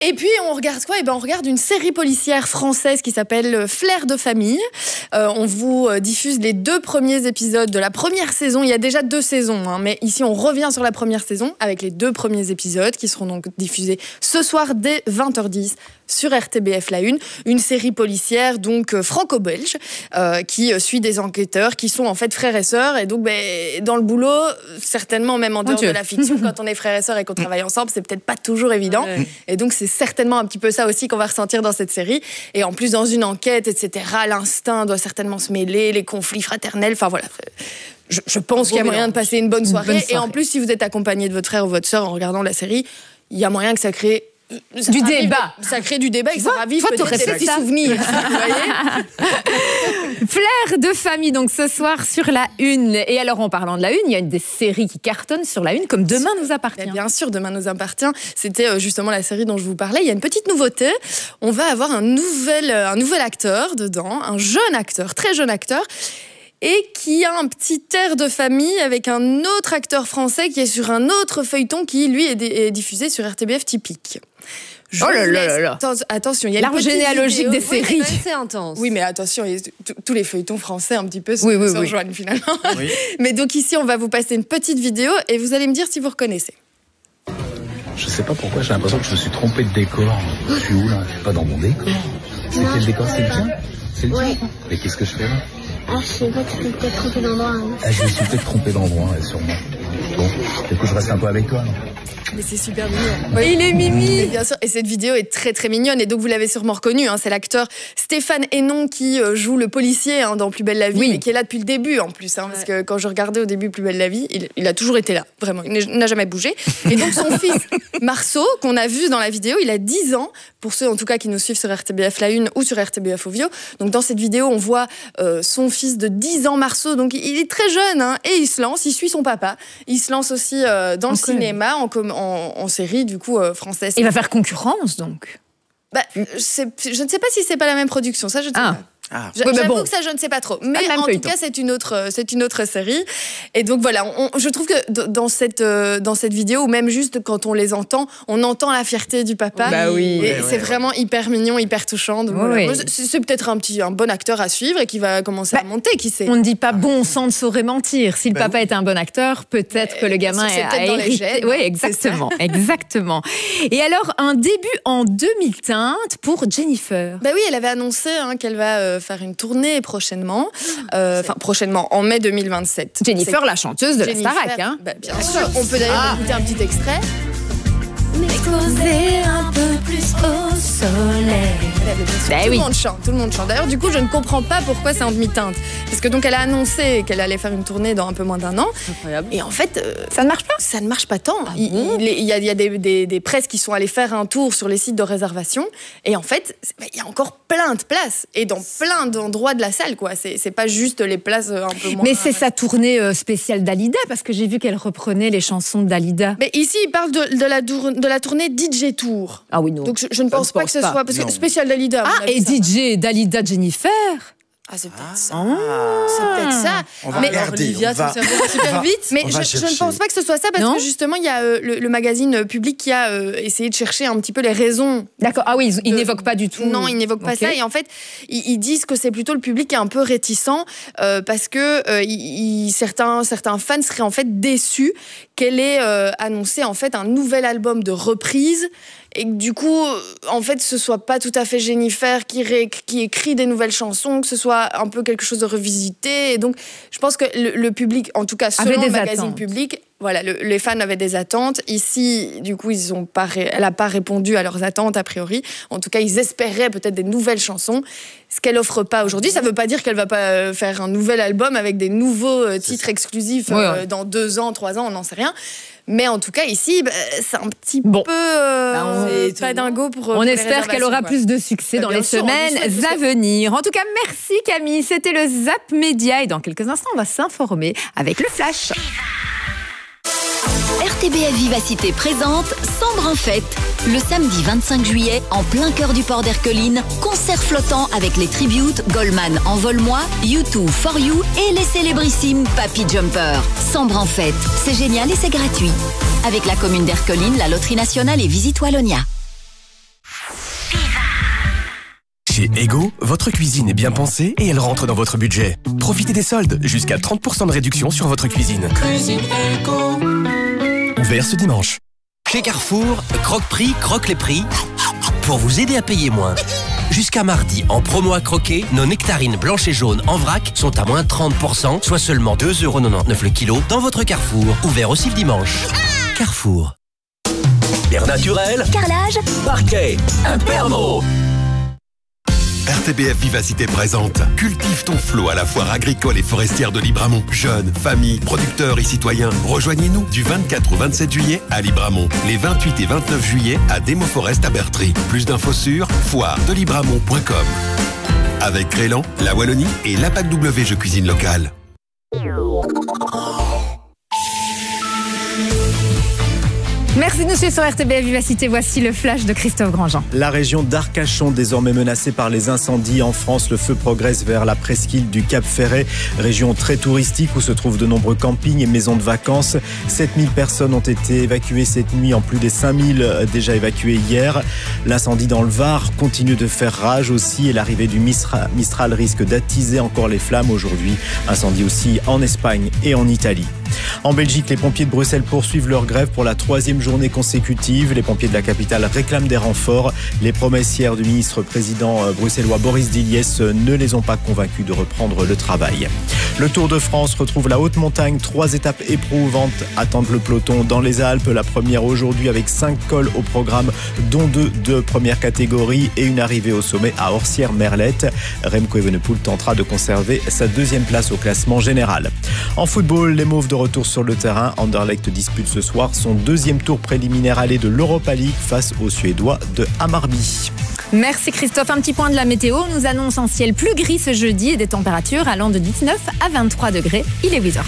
Et puis, on regarde quoi ? On regarde une série policière française qui s'appelle Flair de famille. On vous diffuse les 2 premiers épisodes de la première saison. Il y a déjà 2 saisons, mais ici, on revient sur la première saison avec les 2 premiers épisodes qui seront donc diffusés ce soir dès 20h10 sur RTBF La Une. Une série policière, donc franco-belge, qui suit des enquêteurs qui sont en fait frères et sœurs. Et donc, dans le boulot, certainement même en dehors de la fiction, quand on est frères et sœurs et qu'on travaille ensemble, c'est peut-être pas toujours évident. Ouais. Et donc, c'est certainement un petit peu ça aussi qu'on va ressentir dans cette série. Et en plus, dans une enquête, etc., l'instinct doit certainement se mêler, les conflits fraternels, enfin voilà. Je pense qu'il y a moyen de passer une bonne soirée. Et en plus, si vous êtes accompagné de votre frère ou votre sœur en regardant la série, il y a moyen que ça crée du débat. Ça crée du débat et que ça ravive peut-être des petits souvenirs. Vous voyez ? Flair de famille, donc ce soir sur La Une. Et alors, en parlant de La Une, il y a une des séries qui cartonnent sur La Une, comme Demain nous appartient. Bien sûr, Demain nous appartient. C'était justement la série dont je vous parlais. Il y a une petite nouveauté. On va avoir un nouvel acteur dedans, un jeune acteur, très jeune acteur, et qui a un petit air de famille avec un autre acteur français qui est sur un autre feuilleton qui, lui, est diffusé sur RTBF Typique. Attention, il y a l'arbre généalogique des séries. C'est intense. Oui, mais attention, tous les feuilletons français un petit peu se rejoignent finalement. Oui. Mais donc ici, on va vous passer une petite vidéo et vous allez me dire si vous reconnaissez. Je sais pas pourquoi, j'ai l'impression que je me suis trompé de décor. Je suis où là ? Je suis pas dans mon décor. C'est quel décor ? C'est le tien ? C'est le tien ? Mais qu'est-ce que je fais là ? Je sais pas, tu peux peut-être trompé d'endroit. Hein. Je me suis peut-être trompé d'endroit, sûrement. Bon, du coup, je reste un peu avec toi, non ? Mais c'est super mignon. Oui, il est mimi. Bien sûr. Et cette vidéo est très très mignonne. Et donc vous l'avez sûrement reconnu. C'est l'acteur Stéphane Hénon qui joue le policier dans Plus belle la vie, et qui est là depuis le début en plus. Parce que quand je regardais au début Plus belle la vie, il a toujours été là. Vraiment, il n'a jamais bougé. Et donc son fils Marceau, qu'on a vu dans la vidéo, il a 10 ans. Pour ceux en tout cas qui nous suivent sur RTBF La Une ou sur RTBF Ovio. Donc dans cette vidéo, on voit son fils de 10 ans, Marceau. Donc il est très jeune et il se lance. Il suit son papa. Il se lance aussi dans le cinéma en série du coup française. Il va faire concurrence donc. Je ne sais pas si c'est pas la même production, ça je ne sais pas. J'avoue que ça je ne sais pas trop, mais en tout cas c'est une autre série. Et donc voilà, je trouve que dans cette vidéo, ou même juste quand on les entend, on entend la fierté du papa. C'est vraiment hyper mignon, hyper touchant. Donc c'est peut-être un bon acteur à suivre et qui va commencer à monter, qui sait. On ne dit pas bon sang ne saurait mentir. Si le papa était un bon acteur, peut-être que le gamin a hérité. Oui, exactement. Et alors un début en demi-teinte pour Jennifer. Oui, elle avait annoncé qu'elle va faire une tournée prochainement, en mai 2027. Jennifer, la chanteuse de la Starac. Bien sûr, on peut d'ailleurs écouter un petit extrait. M'exposer un peu plus au soleil. Tout le monde chante. D'ailleurs, du coup, je ne comprends pas pourquoi c'est en demi-teinte. Parce que donc, elle a annoncé qu'elle allait faire une tournée dans un peu moins d'1 an. Incroyable. Et en fait, ça ne marche pas. Ça ne marche pas tant. Il y a des presses qui sont allées faire un tour sur les sites de réservation. Et en fait, il y a encore plein de places. Et dans plein d'endroits de la salle, quoi. C'est pas juste les places un peu moins. Mais c'est sa tournée spéciale Dalida, parce que j'ai vu qu'elle reprenait les chansons de Dalida. Mais ici, il parle de la tournée DJ Tour. Ah oui, non. Donc je ne pense pas que ce soit... Parce que spécial Dalida. Et DJ Dalida Jennifer. C'est peut-être ça. C'est peut-être ça. On va regarder. Olivia, ça va super vite. Mais je ne pense pas que ce soit ça, parce que justement, il y a le magazine Public qui a essayé de chercher un petit peu les raisons. D'accord. Ah oui, ils n'évoquent pas du tout. Non, ils n'évoquent pas ça. Et en fait, ils disent que c'est plutôt le public qui est un peu réticent, parce que certains fans seraient en fait déçus qu'elle ait annoncé en fait un nouvel album de reprise. Et que du coup, en fait, ce soit pas tout à fait Jennifer qui écrit des nouvelles chansons, que ce soit un peu quelque chose de revisité. Et donc, je pense que le public, en tout cas selon le magazine Public, voilà, les fans avaient des attentes. Ici, du coup, elle n'a pas répondu à leurs attentes, a priori. En tout cas, ils espéraient peut-être des nouvelles chansons. Ce qu'elle offre pas aujourd'hui, ça ne veut pas dire qu'elle va pas faire un nouvel album avec des nouveaux titres exclusifs dans 2 ans, 3 ans, on n'en sait rien. Mais en tout cas, ici, c'est un petit peu pas dingo pour on espère qu'elle aura plus de succès dans les semaines à venir. En tout cas, merci Camille. C'était le Zap Média. Et dans quelques instants, on va s'informer avec le Flash. RTBF Vivacité présente Sambre en fête. Le samedi 25 juillet, en plein cœur du port d'Erqueline, concert flottant avec les tributes Goldman Envole-moi, U2 For You et les célébrissimes Papy Jumper. Sambre en fête, c'est génial et c'est gratuit. Avec la commune d'Erqueline, la Loterie Nationale et Visite Wallonia. Chez Ego, votre cuisine est bien pensée et elle rentre dans votre budget. Profitez des soldes, jusqu'à 30% de réduction sur votre cuisine. Cuisine Ego. Ouvert ce dimanche. Chez Carrefour, Croque-Prix, croque les prix pour vous aider à payer moins. Jusqu'à mardi, en promo à croquer, nos nectarines blanches et jaunes en vrac sont à moins 30%, soit seulement 2,99€ le kilo dans votre Carrefour. Ouvert aussi le dimanche. Carrefour. Air naturel, carrelage, parquet, Impermo. RTBF Vivacité présente Cultive ton flot à la foire agricole et forestière de Libramont. Jeunes, familles, producteurs et citoyens, rejoignez-nous du 24 au 27 juillet à Libramont. Les 28 et 29 juillet à Demo Forest à Bertry. Plus d'infos sur foiredelibramont.com. Avec Crélan, la Wallonie et l'APAC W Jeux Cuisine Locale. Merci de nous suivre sur RTBF Vivacité. Voici le flash de Christophe Grandjean. La région d'Arcachon, désormais menacée par les incendies en France. Le feu progresse vers la presqu'île du Cap Ferret, région très touristique où se trouvent de nombreux campings et maisons de vacances. 7000 personnes ont été évacuées cette nuit, en plus des 5000 déjà évacuées hier. L'incendie dans le Var continue de faire rage aussi et l'arrivée du Mistral risque d'attiser encore les flammes aujourd'hui. Incendie aussi en Espagne et en Italie. En Belgique, les pompiers de Bruxelles poursuivent leur grève pour la 3e journée consécutive. Les pompiers de la capitale réclament des renforts. Les promesses hier du ministre-président bruxellois Boris Diliès ne les ont pas convaincus de reprendre le travail. Le Tour de France retrouve la haute montagne. 3 étapes éprouvantes attendent le peloton dans les Alpes. La première aujourd'hui avec 5 cols au programme, dont 2 de première catégorie et une arrivée au sommet à Orsières-Merlette. Remco Evenepoel tentera de conserver sa 2e place au classement général. En football, les Mauves de retour sur le terrain. Anderlecht dispute ce soir son 2e tour préliminaire aller de l'Europa League face aux Suédois de Hammarby. Merci Christophe. Un petit point de la météo. On nous annonce un ciel plus gris ce jeudi et des températures allant de 19 à 23 degrés. Il est 8h30.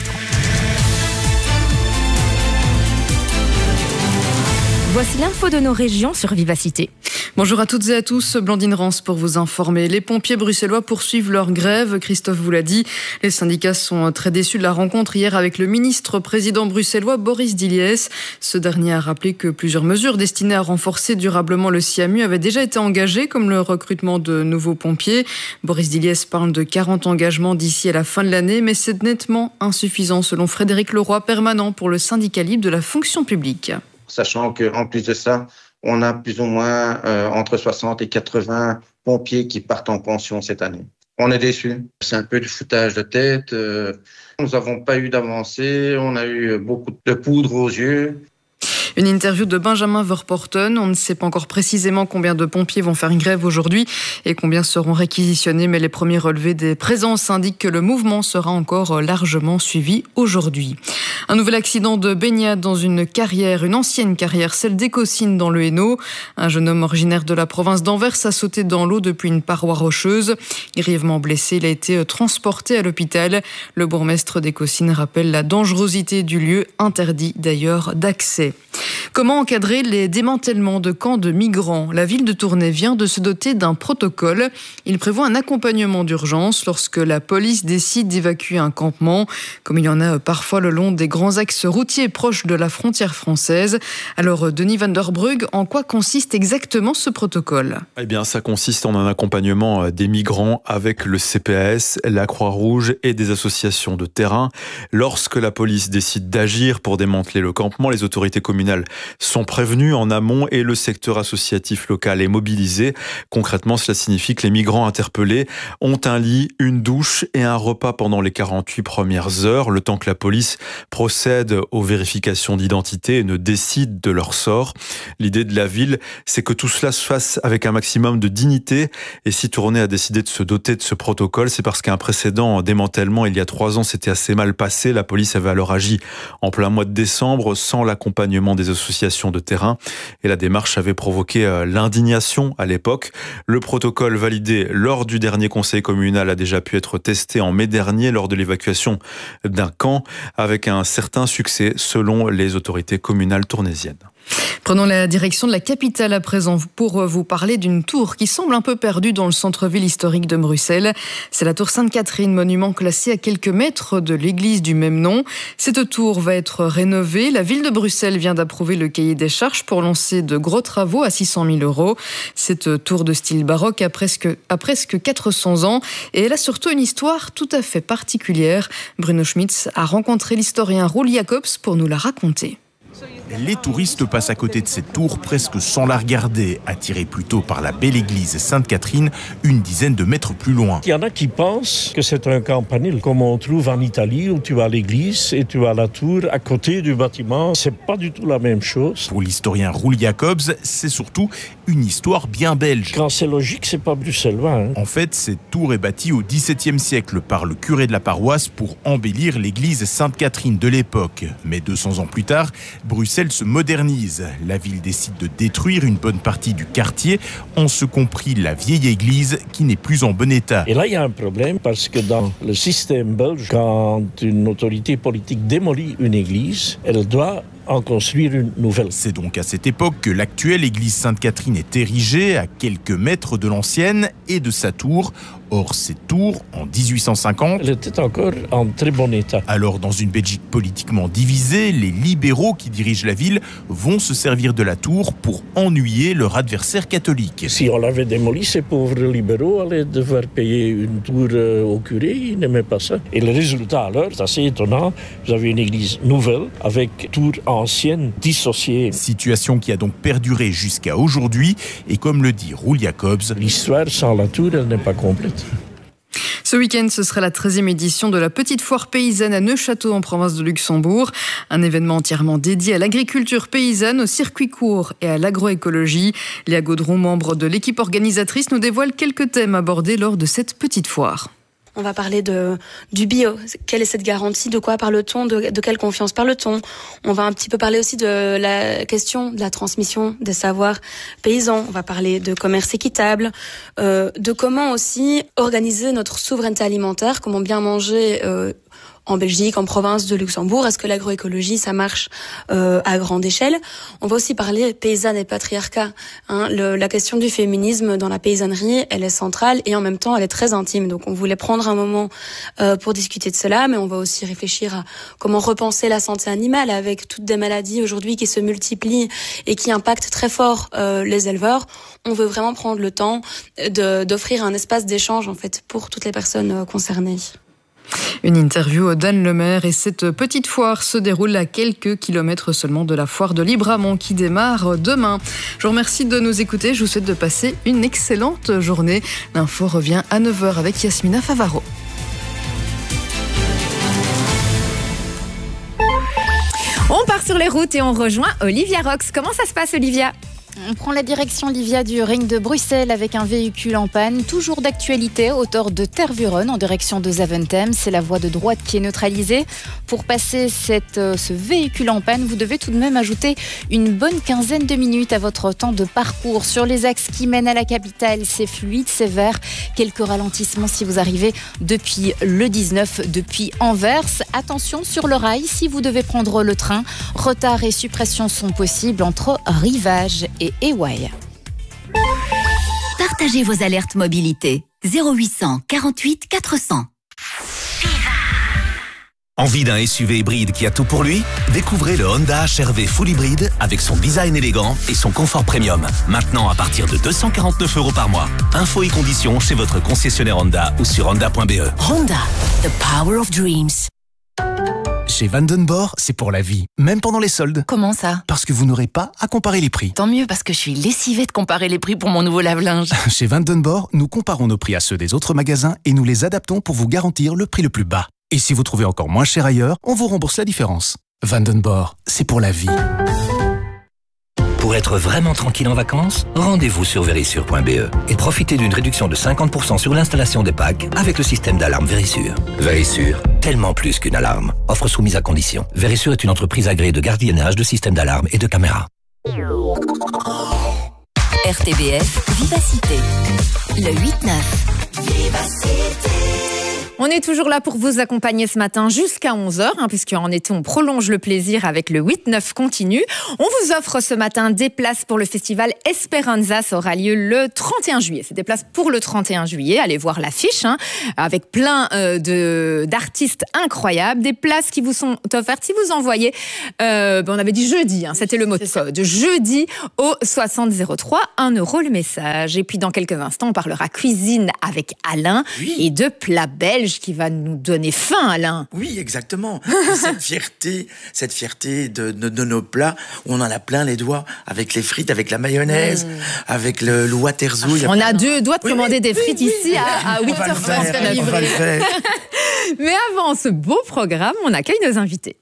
Voici l'info de nos régions sur Vivacité. Bonjour à toutes et à tous, Blandine Rance pour vous informer. Les pompiers bruxellois poursuivent leur grève. Christophe vous l'a dit, les syndicats sont très déçus de la rencontre hier avec le ministre-président bruxellois Boris Diliès. Ce dernier a rappelé que plusieurs mesures destinées à renforcer durablement le SIAMU avaient déjà été engagées, comme le recrutement de nouveaux pompiers. Boris Diliès parle de 40 engagements d'ici à la fin de l'année, mais c'est nettement insuffisant selon Frédéric Leroy, permanent pour le syndicat libre de la fonction publique. Sachant qu'en plus de ça, on a plus ou moins entre 60 et 80 pompiers qui partent en pension cette année. On est déçus. C'est un peu du foutage de tête. Nous n'avons pas eu d'avancée. On a eu beaucoup de poudre aux yeux. Une interview de Benjamin Verporten. On ne sait pas encore précisément combien de pompiers vont faire une grève aujourd'hui et combien seront réquisitionnés, mais les premiers relevés des présences indiquent que le mouvement sera encore largement suivi aujourd'hui. Un nouvel accident de baignade dans une ancienne carrière, celle d'Écosine dans le Hainaut. Un jeune homme originaire de la province d'Anvers a sauté dans l'eau depuis une paroi rocheuse. Grièvement blessé, il a été transporté à l'hôpital. Le bourgmestre d'Écosine rappelle la dangerosité du lieu, interdit d'ailleurs d'accès. Comment encadrer les démantèlements de camps de migrants ? La ville de Tournai vient de se doter d'un protocole. Il prévoit un accompagnement d'urgence lorsque la police décide d'évacuer un campement, comme il y en a parfois le long des grands axes routiers proches de la frontière française. Alors, Denis van der Brugge, en quoi consiste exactement ce protocole ? Eh bien, ça consiste en un accompagnement des migrants avec le CPAS, la Croix-Rouge et des associations de terrain. Lorsque la police décide d'agir pour démanteler le campement, les autorités communales sont prévenus en amont et le secteur associatif local est mobilisé. Concrètement, cela signifie que les migrants interpellés ont un lit, une douche et un repas pendant les 48 premières heures, le temps que la police procède aux vérifications d'identité et ne décide de leur sort. L'idée de la ville, c'est que tout cela se fasse avec un maximum de dignité. Et si Tournai a décidé de se doter de ce protocole, c'est parce qu'un précédent démantèlement il y a 3 ans s'était assez mal passé. La police avait alors agi en plein mois de décembre sans l'accompagnement des associations de terrain et la démarche avait provoqué l'indignation à l'époque. Le protocole validé lors du dernier conseil communal a déjà pu être testé en mai dernier lors de l'évacuation d'un camp avec un certain succès selon les autorités communales tournaisiennes. Prenons la direction de la capitale à présent pour vous parler d'une tour qui semble un peu perdue dans le centre-ville historique de Bruxelles. C'est la tour Sainte-Catherine, monument classé à quelques mètres de l'église du même nom. Cette tour va être rénovée. La ville de Bruxelles vient d'approuver le cahier des charges pour lancer de gros travaux à 600 000 €. Cette tour de style baroque a presque 400 ans et elle a surtout une histoire tout à fait particulière. Bruno Schmitz a rencontré l'historien Roel Jacobs pour nous la raconter. Les touristes passent à côté de cette tour presque sans la regarder, attirés plutôt par la belle église Sainte-Catherine, une dizaine de mètres plus loin. Il y en a qui pensent que c'est un campanile, comme on trouve en Italie, où tu as l'église et tu as la tour à côté du bâtiment. C'est pas du tout la même chose. Pour l'historien Roel Jacobs, c'est surtout une histoire bien belge. Quand c'est logique, c'est pas bruxellois. En fait, cette tour est bâtie au XVIIe siècle par le curé de la paroisse pour embellir l'église Sainte-Catherine de l'époque. Mais 200 ans plus tard, Bruxelles se modernise. La ville décide de détruire une bonne partie du quartier, en ce compris la vieille église qui n'est plus en bon état. Et là, il y a un problème parce que dans le système belge, quand une autorité politique démolit une église, elle doit en construire une nouvelle. C'est donc à cette époque que l'actuelle église Sainte-Catherine est érigée à quelques mètres de l'ancienne et de sa tour. Or, cette tour, en 1850... elle était encore en très bon état. Alors, dans une Belgique politiquement divisée, les libéraux qui dirigent la ville vont se servir de la tour pour ennuyer leur adversaire catholique. Si on l'avait démoli, ces pauvres libéraux allaient devoir payer une tour au curé. Ils n'aimaient pas ça. Et le résultat, alors, c'est assez étonnant. Vous avez une église nouvelle avec tour ancienne dissociée. Situation qui a donc perduré jusqu'à aujourd'hui. Et comme le dit Roel Jacobs, l'histoire sans la tour, elle n'est pas complète. Ce week-end, ce sera la 13e édition de la Petite Foire Paysanne à Neufchâteau en province de Luxembourg. Un événement entièrement dédié à l'agriculture paysanne, au circuit court et à l'agroécologie. Léa Gaudron, membre de l'équipe organisatrice, nous dévoile quelques thèmes abordés lors de cette petite foire. On va parler du bio. Quelle est cette garantie? De quoi parle-t-on? De quelle confiance parle-t-on? On va un petit peu parler aussi de la question de la transmission des savoirs paysans. On va parler de commerce équitable, de comment aussi organiser notre souveraineté alimentaire, comment bien manger en Belgique, en province de Luxembourg. Est-ce que l'agroécologie, ça marche à grande échelle? On va aussi parler paysanne et patriarcat. La question du féminisme dans la paysannerie, elle est centrale et en même temps, elle est très intime. Donc, on voulait prendre un moment pour discuter de cela, mais on va aussi réfléchir à comment repenser la santé animale avec toutes des maladies aujourd'hui qui se multiplient et qui impactent très fort les éleveurs. On veut vraiment prendre le temps d'offrir un espace d'échange en fait pour toutes les personnes concernées. Une interview d'Anne Lemaire et cette petite foire se déroule à quelques kilomètres seulement de la foire de Libramont qui démarre demain. Je vous remercie de nous écouter, je vous souhaite de passer une excellente journée. L'info revient à 9h avec Yasmina Favaro. On part sur les routes et on rejoint Olivia Rox. Comment ça se passe, Olivia ? On prend la direction, Livia, du ring de Bruxelles avec un véhicule en panne, toujours d'actualité, hauteur de Tervuren en direction de Zaventem. C'est la voie de droite qui est neutralisée. Pour passer ce véhicule en panne, vous devez tout de même ajouter une bonne quinzaine de minutes à votre temps de parcours. Sur les axes qui mènent à la capitale, c'est fluide, c'est vert. Quelques ralentissements si vous arrivez depuis le 19, depuis Anvers. Attention sur le rail, si vous devez prendre le train, retard et suppression sont possibles entre Rivage et EY. Partagez vos alertes mobilité. 0800 48 400. Envie d'un SUV hybride qui a tout pour lui? Découvrez le Honda HR-V Full Hybride avec son design élégant et son confort premium. Maintenant à partir de 249 € par mois. Infos et conditions chez votre concessionnaire Honda ou sur honda.be. Honda, the power of dreams. Chez Vandenborg, c'est pour la vie, même pendant les soldes. Comment ça? Parce que vous n'aurez pas à comparer les prix. Tant mieux, parce que je suis lessivée de comparer les prix pour mon nouveau lave-linge. Chez Vandenborg, nous comparons nos prix à ceux des autres magasins et nous les adaptons pour vous garantir le prix le plus bas. Et si vous trouvez encore moins cher ailleurs, on vous rembourse la différence. Vandenborg, c'est pour la vie. Pour être vraiment tranquille en vacances, rendez-vous sur Verisure.be et profitez d'une réduction de 50% sur l'installation des packs avec le système d'alarme Verisure. Verisure, tellement plus qu'une alarme. Offre soumise à condition. Verisure est une entreprise agréée de gardiennage, de système d'alarme et de caméras. RTBF Vivacité. Le 8-9. On On est toujours là pour vous accompagner ce matin jusqu'à 11h, puisqu'en été, on prolonge le plaisir avec le 8-9 continu. On vous offre ce matin des places pour le festival Esperanza. Ça aura lieu le 31 juillet. C'est des places pour le 31 juillet. Allez voir l'affiche, avec plein d'artistes incroyables. Des places qui vous sont offertes si vous envoyez, on avait dit jeudi, c'était le mot de code. Jeudi au 6003, 1 € le message. Et puis dans quelques instants, on parlera cuisine avec Alain et de plats belges qui va nous donner faim, Alain. Oui, exactement. cette fierté de nos plats, on en a plein les doigts, avec les frites, avec la mayonnaise, avec le waterzoo. On a 2 doigts de commander des frites ici à 8h30. On va le faire. Mais avant ce beau programme, on accueille nos invités.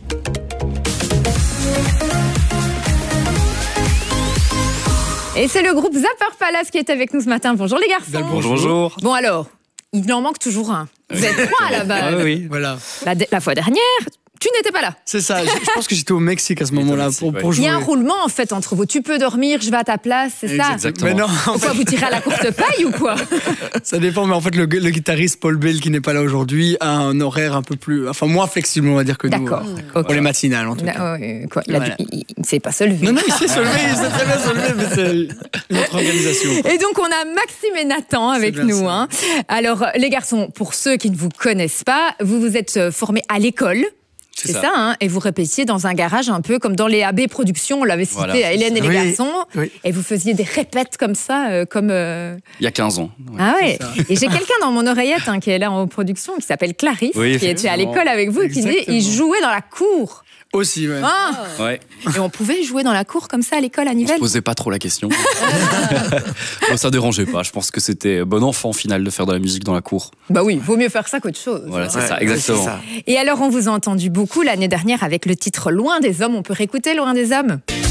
Et c'est le groupe Zapper Palace qui est avec nous ce matin. Bonjour les garçons. Bonjour. Bon alors, il en manque toujours un. Vous êtes 3 à la base. Oui, voilà. La fois dernière, tu n'étais pas là. C'est ça, je pense que j'étais au Mexique à ce moment-là pour jouer. Il y a un roulement en fait entre vous. Tu peux dormir, je vais à ta place, c'est ça? Exactement. Mais non, pourquoi vous tirez à la courte paille ou quoi? Ça dépend, mais en fait le guitariste Paul Bell qui n'est pas là aujourd'hui a un horaire un peu plus, moins flexible on va dire que nous. D'accord. Pour les matinales en tout cas. Il ne sait pas se lever. Non, il sait se lever, il sait très bien se lever, mais c'est une autre organisation. Et donc on a Maxime et Nathan avec nous. Alors les garçons, pour ceux qui ne vous connaissent pas, vous vous êtes formés à l'école. C'est ça, et vous répétiez dans un garage un peu comme dans les AB Productions, on l'avait cité à Hélène et les garçons, et vous faisiez des répètes comme ça, comme... Il y a 15 ans. Ah ouais, et j'ai quelqu'un dans mon oreillette qui est là en production, qui s'appelle Clarisse, qui était à l'école avec vous, et qui disait il jouait dans la cour. Aussi, ouais. Et on pouvait jouer dans la cour comme ça à l'école à Nivelles? On se posait pas trop la question. Bon, ça dérangeait pas. Je pense que c'était bon enfant, au final, de faire de la musique dans la cour. Bah oui, vaut mieux faire ça qu'autre chose. Voilà, c'est ça, exactement. C'est ça. Et alors, on vous a entendu beaucoup l'année dernière avec le titre Loin des hommes. On peut réécouter Loin des hommes?